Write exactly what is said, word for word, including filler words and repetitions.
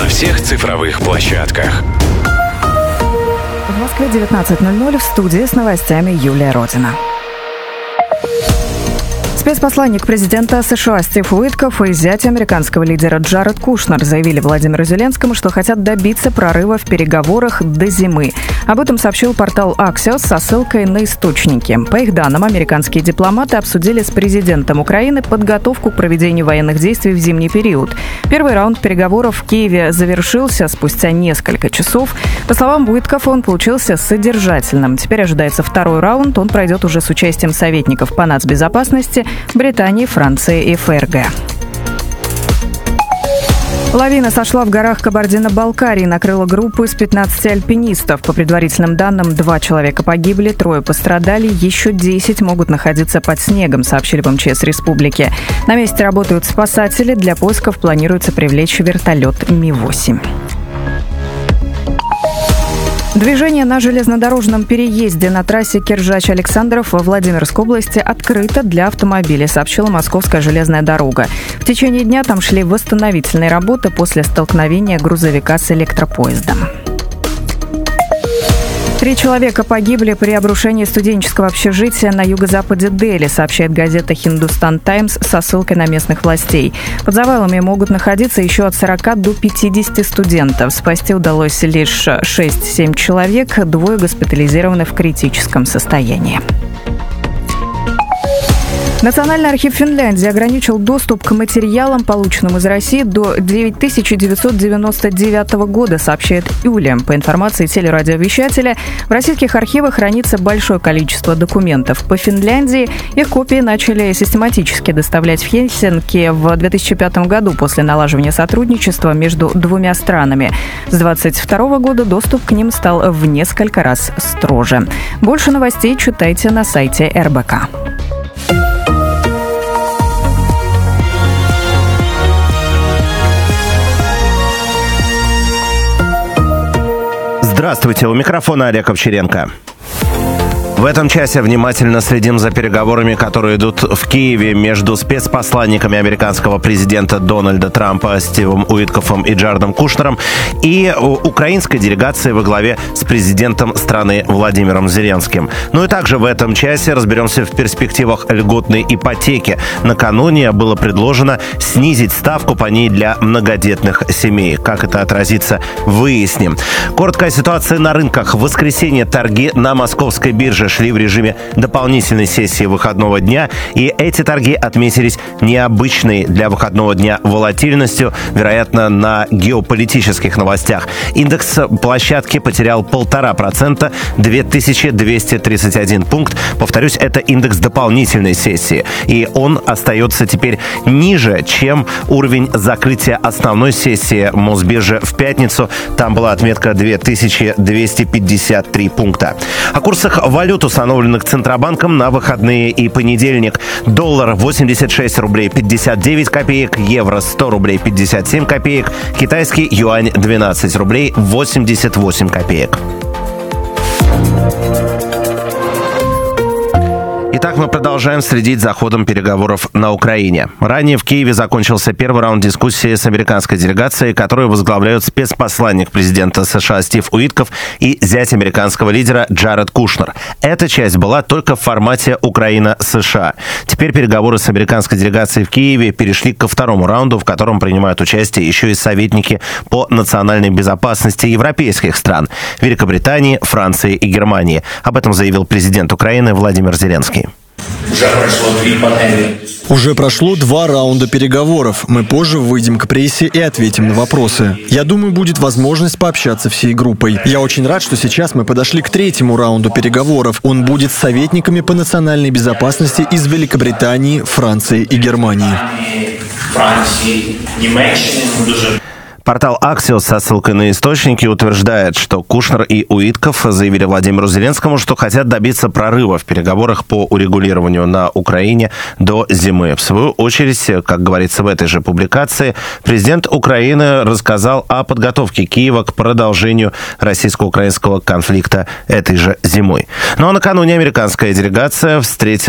всех цифровых площадках. В Москве девятнадцать ноль ноль, в студии с новостями Юлия Родина. Спецпосланник президента США Стив Уиткоф и зять американского лидера Джаред Кушнер заявили Владимиру Зеленскому, что хотят добиться прорыва в переговорах до зимы. Об этом сообщил портал Axios со ссылкой на источники. По их данным, американские дипломаты обсудили с президентом Украины подготовку к проведению военных действий в зимний период. Первый раунд переговоров в Киеве завершился спустя несколько часов. По словам Уиткофа, он получился содержательным. Теперь ожидается второй раунд. Он пройдет уже с участием советников по нацбезопасности Британии, Франции и ФРГ. Лавина сошла в горах Кабардино-Балкарии и накрыла группу из пятнадцати альпинистов. По предварительным данным, два человека погибли, трое пострадали, еще десять могут находиться под снегом, сообщили в эм че эс республики. На месте работают спасатели. Для поисков планируется привлечь вертолет Ми восемь. Движение на железнодорожном переезде на трассе Киржач-Александров во Владимирской области открыто для автомобилей, сообщила Московская железная дорога. В течение дня там шли восстановительные работы после столкновения грузовика с электропоездом. Три человека погибли при обрушении студенческого общежития на юго-западе Дели, сообщает газета «Хиндустан Таймс» со ссылкой на местных властей. Под завалами могут находиться еще от сорока до пятидесяти студентов. Спасти удалось лишь шесть-семь человек, двое госпитализированы в критическом состоянии. Национальный архив Финляндии ограничил доступ к материалам, полученным из России, до тысяча девятьсот девяносто девятого года, сообщает Юлия. По информации телерадиовещателя, в российских архивах хранится большое количество документов по Финляндии. Их копии начали систематически доставлять в Хельсинки в две тысячи пятом году после налаживания сотрудничества между двумя странами. С двадцать второго года доступ к ним стал в несколько раз строже. Больше новостей читайте на сайте эр бэ ка. Здравствуйте, у микрофона Олег Овчаренко. В этом часе внимательно следим за переговорами, которые идут в Киеве между спецпосланниками американского президента Дональда Трампа Стивом Уиткофом и Джаредом Кушнером и украинской делегацией во главе с президентом страны Владимиром Зеленским. Ну и также в этом часе разберемся в перспективах льготной ипотеки. Накануне было предложено снизить ставку по ней для многодетных семей. Как это отразится, выясним. Короткая ситуация на рынках. В воскресенье торги на московской бирже шли в режиме дополнительной сессии выходного дня, и эти торги отметились необычной для выходного дня волатильностью, вероятно, на геополитических новостях. Индекс площадки потерял полтора процента, две тысячи двести тридцать один пункт. Повторюсь, это индекс дополнительной сессии, и он остается теперь ниже, чем уровень закрытия основной сессии Мосбиржи в пятницу. Там была отметка две тысячи двести пятьдесят три пункта. О курсах валют, установленных Центробанком на выходные и понедельник. Доллар восемьдесят шесть рублей пятьдесят девять копеек, евро сто рублей пятьдесят семь копеек, китайский юань двенадцать рублей восемьдесят восемь копеек. Итак, мы продолжаем следить за ходом переговоров на Украине. Ранее в Киеве закончился первый раунд дискуссии с американской делегацией, которую возглавляют спецпосланник президента США Стив Уиткоф и зять американского лидера Джаред Кушнер. Эта часть была только в формате Украина-США. Теперь переговоры с американской делегацией в Киеве перешли ко второму раунду, в котором принимают участие еще и советники по национальной безопасности европейских стран – Великобритании, Франции и Германии. Об этом заявил президент Украины Владимир Зеленский. Уже прошло два раунда переговоров. Мы позже выйдем к прессе и ответим на вопросы. Я думаю, будет возможность пообщаться всей группой. Я очень рад, что сейчас мы подошли к третьему раунду переговоров. Он будет с советниками по национальной безопасности из Великобритании, Франции и Германии. Портал Axios со ссылкой на источники утверждает, что Кушнер и Уиткоф заявили Владимиру Зеленскому, что хотят добиться прорыва в переговорах по урегулированию на Украине до зимы. В свою очередь, как говорится в этой же публикации, президент Украины рассказал о подготовке Киева к продолжению российско-украинского конфликта этой же зимой. Ну а накануне американская делегация встретила